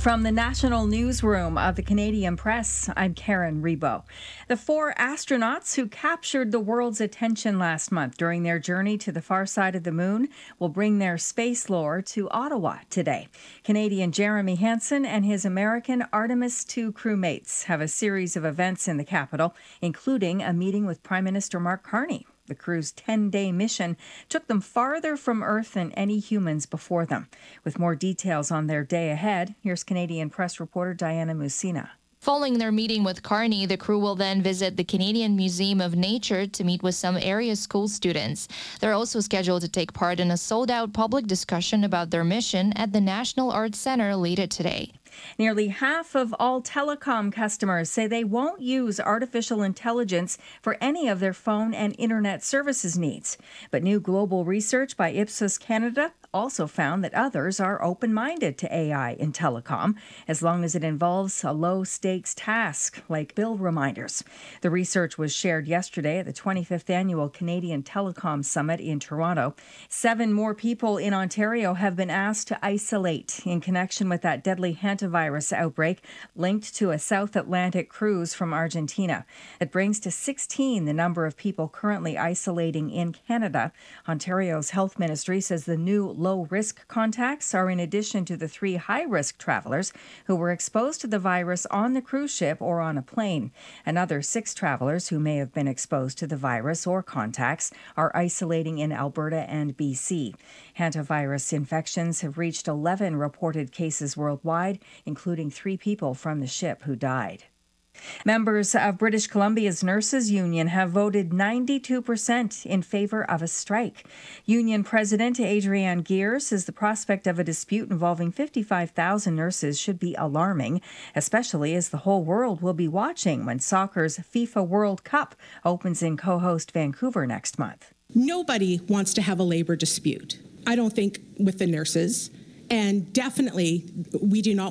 From the National Newsroom of the Canadian Press, I'm Karen Rebo. The four astronauts who captured the world's attention last month during their journey to the far side of the moon will bring their space lore to Ottawa today. Canadian Jeremy Hansen and his American Artemis II crewmates have a series of events in the capital, including a meeting with Prime Minister Mark Carney. The crew's 10-day mission took them farther from Earth than any humans before them. With more details on their day ahead, here's Canadian Press reporter Diana Musina. Following their meeting with Carney, the crew will then visit the Canadian Museum of Nature to meet with some area school students. They're also scheduled to take part in a sold-out public discussion about their mission at the National Arts Centre later today. Nearly half of all telecom customers say they won't use artificial intelligence for any of their phone and internet services needs. But new global research by Ipsos Canada also found that others are open-minded to AI in telecom, as long as it involves a low-stakes task like bill reminders. The research was shared yesterday at the 25th Annual Canadian Telecom Summit in Toronto. 7 more people in Ontario have been asked to isolate in connection with that deadly hantavirus outbreak linked to a South Atlantic cruise from Argentina. It brings to 16 the number of people currently isolating in Canada. Ontario's health ministry says the new low-risk contacts are in addition to the 3 high-risk travelers who were exposed to the virus on the cruise ship or on a plane. Another 6 travelers who may have been exposed to the virus or contacts are isolating in Alberta and BC. Hantavirus infections have reached 11 reported cases worldwide, including 3 people from the ship who died. Members of British Columbia's nurses union have voted 92% in favor of a strike. Union President Adrienne Geer says the prospect of a dispute involving 55,000 nurses should be alarming, especially as the whole world will be watching when soccer's FIFA World Cup opens in co-host Vancouver next month. Nobody wants to have a labor dispute. I don't think with the nurses, and definitely we do not